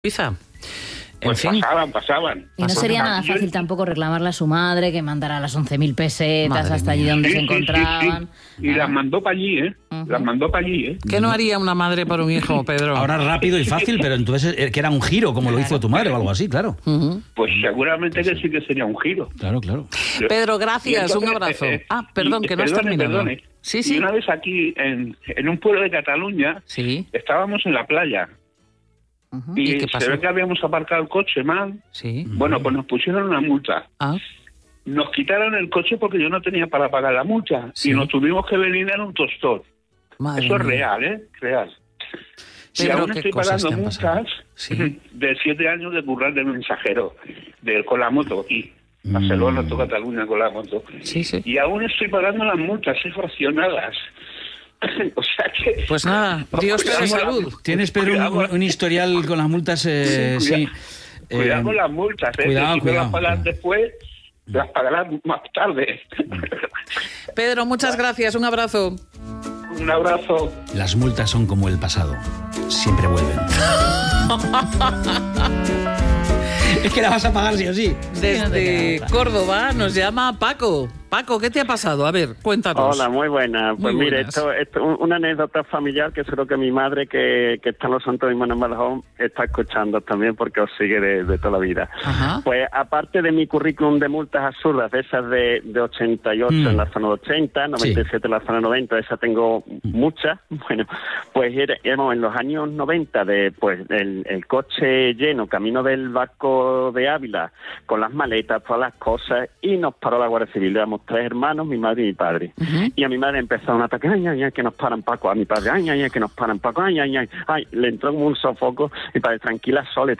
Suiza. Pues en fin. Pasaban. Y no sería nada fácil tampoco reclamarle a su madre que mandara las 11.000 pesetas Madre hasta allí donde se encontraban. Sí. Y las mandó para allí, ¿eh? Las mandó para allí, ¿eh? ¿Qué no haría una madre por un hijo, Pedro? Ahora rápido y fácil, pero entonces que era un giro, como lo hizo tu madre o algo así, claro. Pues seguramente que sí que sería un giro. Claro. Pedro, gracias, entonces, un abrazo. Perdón, que no has terminado. Perdone. Sí. Y una vez aquí, en un pueblo de Cataluña, estábamos en la playa. Y se ve que habíamos aparcado el coche mal. Sí. Bueno, pues nos pusieron una multa. Nos quitaron el coche porque yo no tenía para pagar la multa. Sí. Y nos tuvimos que venir en un tostón. Eso es real, ¿eh? Real. Si aún estoy pagando multas de 7 años de currar de mensajero con la moto aquí. Barcelona, Cataluña con la moto. Sí. Y aún estoy pagando las multas fraccionadas. O sea que... Pues nada, Dios te dé salud. Tienes, Pedro, un historial con las multas, Cuidado con las multas, Cuidado, si las pagas después, las pagarás más tarde. Pedro, muchas gracias, un abrazo. Un abrazo. Las multas son como el pasado, siempre vuelven. Es que la vas a pagar sí o sí. Desde Córdoba nos llama Paco. Paco, ¿qué te ha pasado? A ver, cuéntanos. Hola, muy buena. Pues mire, esto una anécdota familiar que seguro que mi madre, que está en Los Santos de en Badajoz, está escuchando también porque os sigue de toda la vida. Pues aparte de mi currículum de multas absurdas, de esas de 88 en la zona de 80, 97 en la zona 90, esas tengo muchas. Bueno, pues éramos en los años 90, el coche lleno, camino del Vasco de Ávila, con las maletas, todas las cosas, y nos paró la Guardia Civil. Éramos 3 hermanos, mi madre y mi padre. Y a mi madre empezó un ataque, ay, que nos paran, Paco. A mi padre, ay, que nos paran, Paco, ay. Le entró como un sofoco. Mi padre, tranquila, Sole.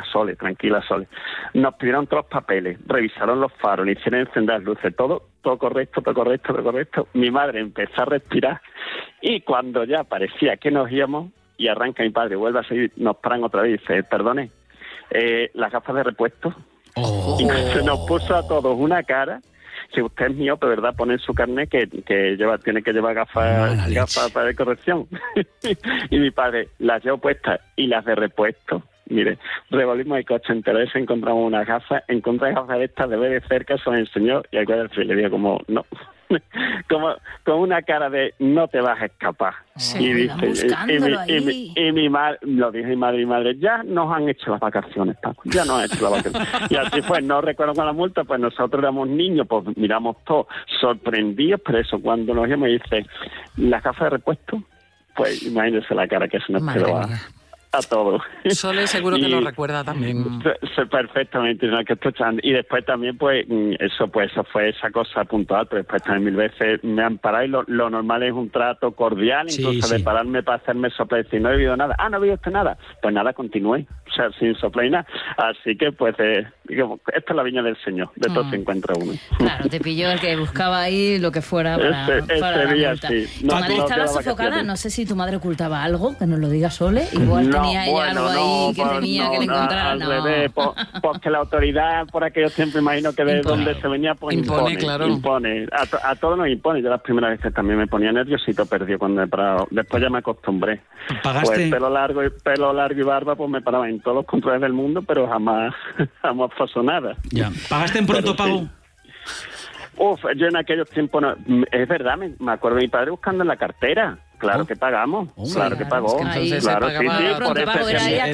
Nos pidieron todos los papeles, revisaron los faros, le hicieron encender las luces, todo correcto. Mi madre empezó a respirar y cuando ya parecía que nos íbamos y arranca mi padre, vuelve a seguir, nos paran otra vez y dice, perdone, las gafas de repuesto. Y se nos puso a todos una cara. Si usted es miope, ¿verdad? Pone en su carnet que tiene que llevar gafas para de corrección. Y mi padre las llevó puestas y las de repuesto. Mire, revolvimos el coche entero, encontramos unas gafas, encontré gafas de estas de ver de cerca, se las enseñó y al cual le digo como, no. Como con una cara de no te vas a escapar. Y dice, y mi madre, lo dijo mi madre, ya nos han hecho las vacaciones, Paco, ya nos han hecho las vacaciones. Y así fue, no recuerdo con la multa, pues nosotros éramos niños, pues miramos todos sorprendidos, pero eso cuando nos íbamos y dice, las gafas de repuesto, pues imagínense la cara que se nos quedó a todos. Sole seguro que lo recuerda también. Perfectamente, ¿no? Que y después también, pues, eso fue esa cosa puntual, pero después también 1000 veces me han parado y lo normal es un trato cordial, incluso de pararme para hacerme soplar y decir, no he oído nada. No ha oído usted nada. Pues nada, continué, o sea, sin soplar y nada. Así que, pues, digamos, esta es la viña del Señor, de todo se encuentra uno. Claro, te pilló el que buscaba ahí lo que fuera para la día, multa. Sí. ¿Tu madre estaba sofocada? No sé si tu madre ocultaba algo, que nos lo diga Sole, igual tenía ella algo ahí que temía que le encontraran. Al revés, porque la autoridad por aquellos tiempos, imagino que de donde se venía, pues impone. Claro. Impone. A todos nos impone. Yo las primeras veces también me ponía nerviosito, perdido cuando he parado. Después ya me acostumbré. ¿Pagaste? Pues pelo largo y barba, pues me paraba en todos los controles del mundo, pero jamás pasó nada. Ya. ¿Pagaste en pronto pago? Yo en aquellos tiempos, no, es verdad, me acuerdo de mi padre buscando en la cartera. Claro que pagamos, claro que pagó. Entonces claro, por eso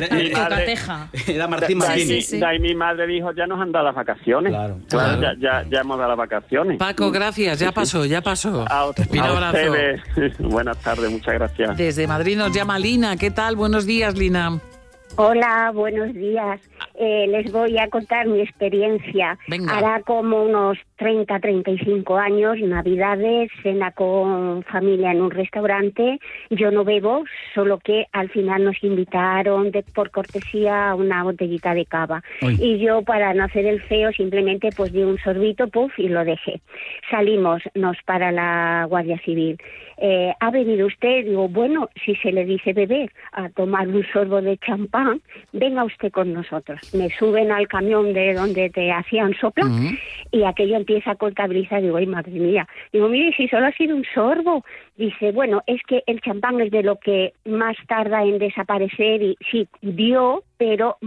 era Martín. De ahí mi madre dijo, ya nos han dado las vacaciones. Claro. Ya hemos dado las vacaciones. Paco, gracias, ya pasó. Un abrazo. Buenas tardes, muchas gracias. Desde Madrid nos llama Lina. ¿Qué tal? Buenos días, Lina. Hola, buenos días. Les voy a contar mi experiencia. Venga. Hará como unos 35 años, Navidades, cena con familia en un restaurante. Yo no bebo, solo que al final nos invitaron por cortesía a una botellita de cava. Y yo, para no hacer el feo, simplemente pues di un sorbito, y lo dejé. Salimos, nos para la Guardia Civil. ¿Ha venido usted? Digo, bueno, si se le dice beber, a tomar un sorbo de champán, venga usted con nosotros. me suben al camión de donde te hacían sopla y aquello empieza a contabilizar. Digo, ay, madre mía. Digo, mire, si solo ha sido un sorbo. Dice, bueno, es que el champán es de lo que más tarda en desaparecer y sí, dio, pero